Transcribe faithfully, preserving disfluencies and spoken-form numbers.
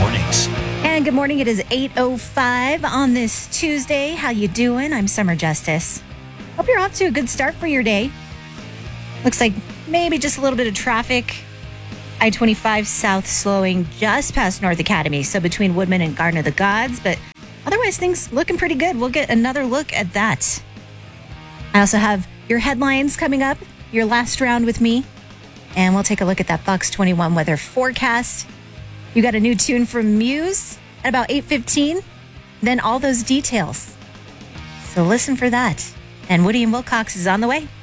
Mornings. And good morning. It is eight oh five on this Tuesday. How you doing? I'm Summer Justice. Hope you're off to a good start for your day. Looks like maybe just a little bit of traffic. I twenty-five South slowing just past North Academy, so between Woodman and Garden of the Gods. But otherwise, things looking pretty good. We'll get another look at that. I also have your headlines coming up, your last round with me. And we'll take a look at that Fox twenty-one weather forecast. You got a new tune from Muse at about eight fifteen. Then all those details. So listen for that. And Woody and Wilcox is on the way.